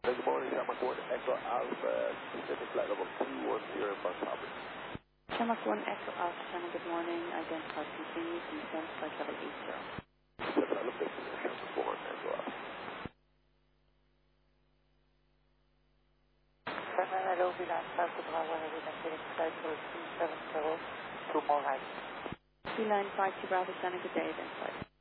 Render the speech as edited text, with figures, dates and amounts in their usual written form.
Good morning, Shamrock 1 Echo Alpha, Pacific Flight Level 210 in Bus Harbor. Shamrock 1 Echo Alpha, Shannon, good morning. Identify continues in descent flight level 80. Pacific Elevation, Shamrock 1 Echo Alpha. Hello, Vilan, Alpha Bravo, heavy maintaining flight level 270, 2 more height. Beeline 5 to Bravo, Shannon, good day, identified.